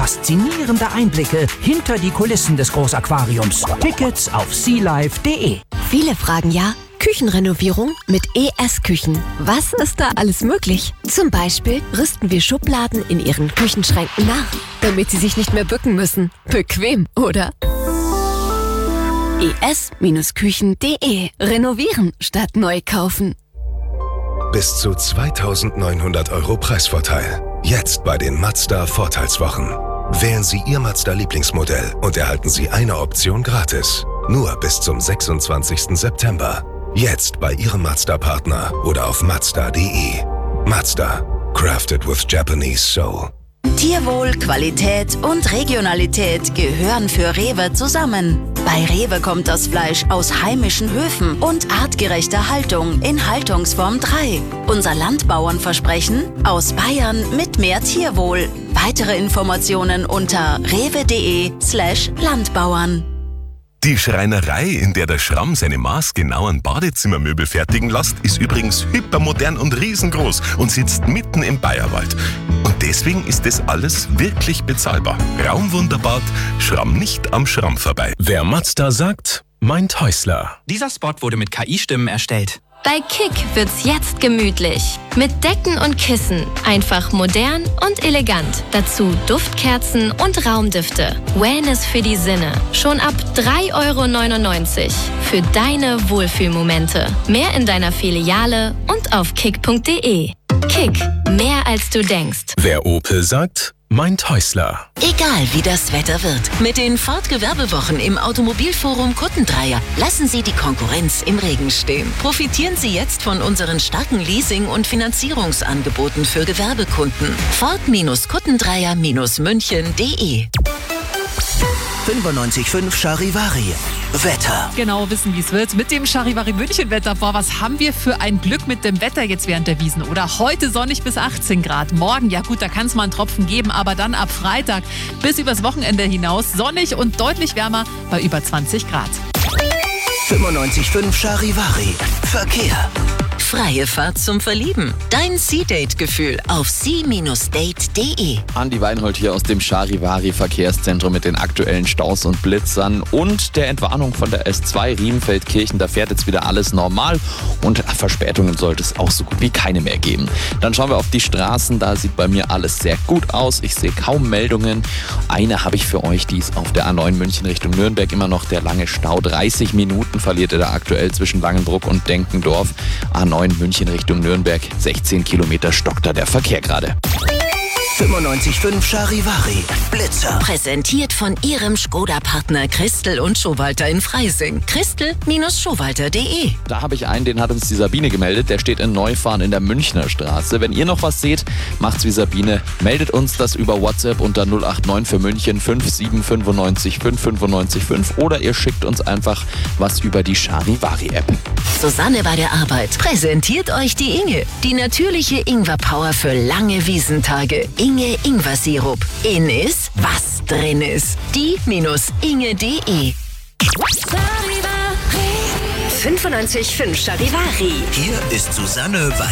faszinierende Einblicke hinter die Kulissen des Großaquariums. Tickets auf sealife.de. Viele fragen ja, Küchenrenovierung mit ES-Küchen. Was ist da alles möglich? Zum Beispiel rüsten wir Schubladen in Ihren Küchenschränken nach, damit Sie sich nicht mehr bücken müssen. Bequem, oder? es-küchen.de. Renovieren statt neu kaufen. Bis zu 2.900 € Preisvorteil. Jetzt bei den Mazda Vorteilswochen. Wählen Sie Ihr Mazda-Lieblingsmodell und erhalten Sie eine Option gratis. Nur bis zum 26. September. Jetzt bei Ihrem Mazda-Partner oder auf Mazda.de. Mazda. Crafted with Japanese Soul. Tierwohl, Qualität und Regionalität gehören für Rewe zusammen. Bei Rewe kommt das Fleisch aus heimischen Höfen und artgerechter Haltung in Haltungsform 3. Unser Landbauernversprechen: aus Bayern mit mehr Tierwohl. Weitere Informationen unter rewe.de/Landbauern. Die Schreinerei, in der der Schramm seine maßgenauen Badezimmermöbel fertigen lässt, ist übrigens hypermodern und riesengroß und sitzt mitten im Bayerwald. Und deswegen ist das alles wirklich bezahlbar. Raumwunderbad, Schramm nicht am Schramm vorbei. Wer Mazda sagt, meint Häusler. Dieser Spot wurde mit KI-Stimmen erstellt. Bei Kick wird's jetzt gemütlich. Mit Decken und Kissen. Einfach modern und elegant. Dazu Duftkerzen und Raumdüfte. Wellness für die Sinne. Schon ab 3,99 € für deine Wohlfühlmomente. Mehr in deiner Filiale und auf kick.de. Kick. Mehr als du denkst. Wer Opel sagt, meint Häusler. Egal wie das Wetter wird, mit den Ford-Gewerbewochen im Automobilforum Kuttendreier lassen Sie die Konkurrenz im Regen stehen. Profitieren Sie jetzt von unseren starken Leasing- und Finanzierungsangeboten für Gewerbekunden. Ford-Kuttendreier-München.de. 95.5 Charivari. Wetter. Genau wissen, wie es wird. Mit dem Charivari München Wetter. Boah, was haben wir für ein Glück mit dem Wetter jetzt während der Wiesn, oder? Heute sonnig bis 18 Grad. Morgen, ja gut, da kann es mal einen Tropfen geben, aber dann ab Freitag bis übers Wochenende hinaus sonnig und deutlich wärmer bei über 20 Grad. 95.5 Charivari. Verkehr. Freie Fahrt zum Verlieben. Dein Sea-Date-Gefühl auf sea-date.de. Andi Weinhold hier aus dem Charivari Verkehrszentrum mit den aktuellen Staus und Blitzern und der Entwarnung von der S2 Riemenfeldkirchen. Da fährt jetzt wieder alles normal und Verspätungen sollte es auch so gut wie keine mehr geben. Dann schauen wir auf die Straßen. Da sieht bei mir alles sehr gut aus. Ich sehe kaum Meldungen. Eine habe ich für euch, die ist auf der A9 München Richtung Nürnberg immer noch der lange Stau. 30 Minuten verliert er da aktuell zwischen Langenbruck und Denkendorf. A9 München Richtung Nürnberg, 16 Kilometer stockt da der Verkehr gerade. 95.5 Charivari. Blitzer. Präsentiert von Ihrem Skoda-Partner Christel und Schowalter in Freising. Christel-Schowalter.de. Da habe ich einen, den hat uns die Sabine gemeldet. Der steht in Neufahren in der Münchner Straße. Wenn ihr noch was seht, macht's wie Sabine. Meldet uns das über WhatsApp unter 089 für München 5795 595 5 oder ihr schickt uns einfach was über die Charivari-App. Susanne bei der Arbeit präsentiert euch die Inge. Die natürliche Ingwer-Power für lange Wiesentage. Inge Ingwer-Sirup. In ist, was drin ist. Die-inge.de. 95.5 Charivari. Hier ist Susanne Weiß.